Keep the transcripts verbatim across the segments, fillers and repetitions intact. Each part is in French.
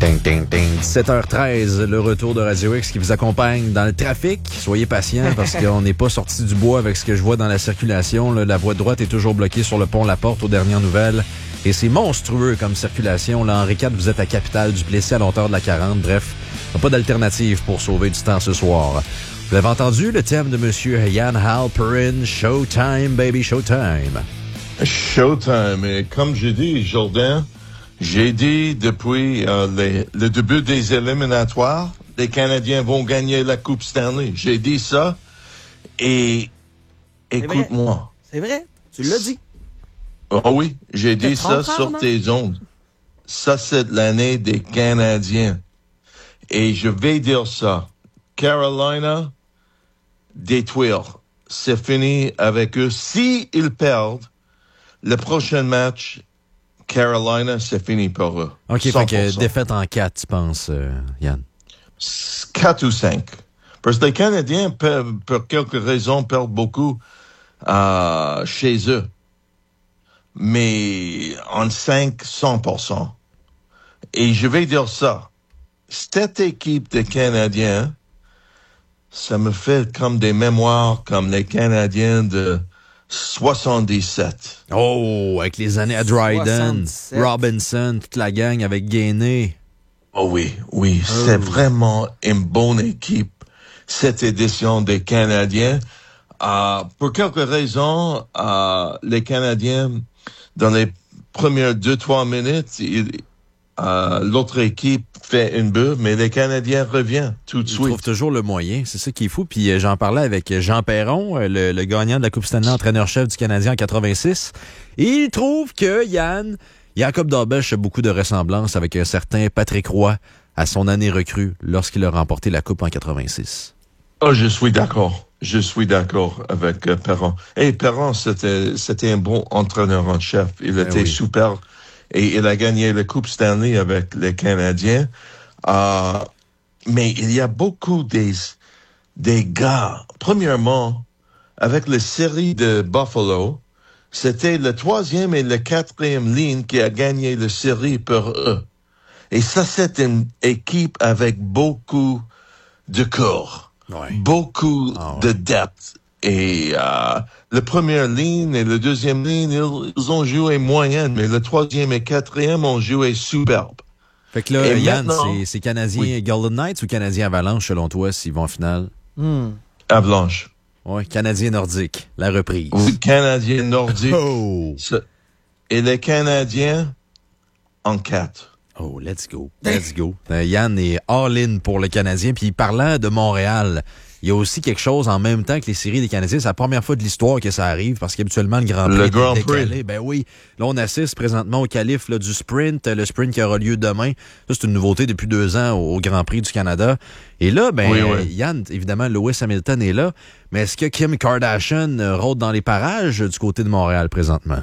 Ting, ting, ting. dix-sept heures treize, le retour de Radio X qui vous accompagne dans le trafic. Soyez patients parce qu'on n'est pas sorti du bois avec ce que je vois dans la circulation. Là, la voie de droite est toujours bloquée sur le pont La Porte aux dernières nouvelles. Et c'est monstrueux comme circulation. Là, Henri quatre, vous êtes à Capitale-du-Plessis à l'hauteur de la quarante. Bref, pas d'alternative pour sauver du temps ce soir. Vous avez entendu le thème de Monsieur Jan Halperin, Showtime, baby, Showtime. Showtime. Et comme j'ai dit, Jordan, j'ai dit depuis euh, les, le début des éliminatoires, les Canadiens vont gagner la Coupe Stanley. J'ai dit ça. Et écoute-moi. C'est vrai, tu l'as dit. Oh oui, j'ai dit ça sur tes ondes. Ça, c'est l'année des Canadiens. Et je vais dire ça. Carolina, détruire. C'est fini avec eux. Si ils perdent, le prochain match, Carolina, c'est fini pour eux. OK, cent pour cent. fait que défaite en quatre, tu penses, euh, Yann? quatre ou cinq. Parce que les Canadiens, peuvent, pour quelques raisons, perdent beaucoup euh, chez eux. Mais en cinq, cent pour cent. Et je vais dire ça. Cette équipe de Canadiens, ça me fait comme des mémoires comme les Canadiens de soixante-dix-sept. Oh, avec les années à Dryden, soixante-dix-sept. Robinson, toute la gang avec Gainé. Oh oui, oui, oh. C'est vraiment une bonne équipe, cette édition des Canadiens. Euh, pour quelques raisons, euh, les Canadiens, dans les premières deux, trois minutes, ils, euh, l'autre équipe fait une bulle, mais les Canadiens reviennent tout de Ils suite. trouvent toujours le moyen, c'est ça qui est fou. Puis euh, j'en parlais avec Jean Perron, euh, le, le gagnant de la Coupe Stanley, entraîneur-chef du Canadien en quatre-vingt-six. Et il trouve que Yann, Jacob Daubèche a beaucoup de ressemblances avec un certain Patrick Roy à son année recrue lorsqu'il a remporté la Coupe en quatre-vingt-six. Oh, je suis d'accord. Je suis d'accord avec euh, Perron. Et Perron, c'était, c'était un bon entraîneur en chef. Il ben était oui. super. Et il a gagné la Coupe Stanley avec les Canadiens. Euh, mais il y a beaucoup des, des gars. Premièrement, avec la série de Buffalo, c'était le troisième et le quatrième ligne qui a gagné la série pour eux. Et ça, c'est une équipe avec beaucoup de corps. Ouais. Beaucoup ah, ouais. de depth. Et euh, la première ligne et la deuxième ligne, ils, ils ont joué moyenne, mais le troisième et quatrième ont joué superbe. Fait que là, et Yann, c'est, c'est Canadien oui. Golden Knights ou Canadien Avalanche, selon toi, s'ils vont en finale? Hmm. Avalanche. Oui, Canadien Nordique, la reprise. Oui, Canadien Nordique. Oh! Et les Canadiens en quatre. Oh, let's go. Let's go. Euh, Yann est all-in pour le Canadien. Puis parlant de Montréal, il y a aussi quelque chose en même temps que les séries des Canadiens. C'est la première fois de l'histoire que ça arrive parce qu'habituellement, le Grand Prix le est Grand décalé. Prix. Ben oui. Là, on assiste présentement au qualif là, du sprint. Le sprint qui aura lieu demain. Ça, c'est une nouveauté depuis deux ans au, au Grand Prix du Canada. Et là, ben, oui, oui. Yann, évidemment, Lewis Hamilton est là. Mais est-ce que Kim Kardashian euh, rôde dans les parages du côté de Montréal présentement?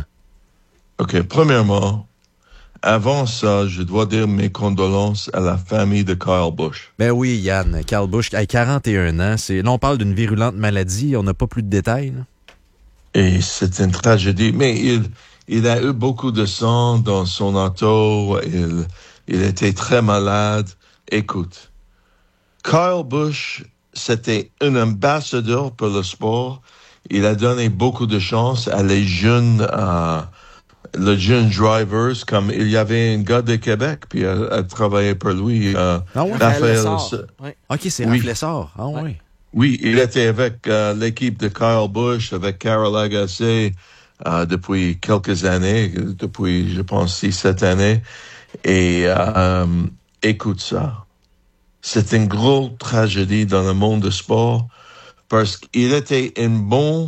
OK. Premièrement, avant ça, je dois dire mes condoléances à la famille de Kyle Busch. Ben oui, Yann, Kyle Busch, à quarante et un ans. C'est, là, on parle d'une virulente maladie. On n'a pas plus de détails. Là. Et c'est une tragédie. Mais il, il a eu beaucoup de sang dans son auto. Il, il était très malade. Écoute, Kyle Busch, c'était un ambassadeur pour le sport. Il a donné beaucoup de chance à les jeunes... Euh, les jeunes drivers, comme il y avait un gars de Québec, puis elle, elle travaillait pour lui. Euh, ah ouais? Raphaël. Ouais. OK, c'est oui. Raph Lessard. Ah ouais. oui. Oui, il était avec euh, l'équipe de Kyle Busch, avec Carol Agassi euh, depuis quelques années, depuis, je pense, six, sept années. Et euh, écoute ça. C'est une grosse tragédie dans le monde du sport parce qu'il était un bon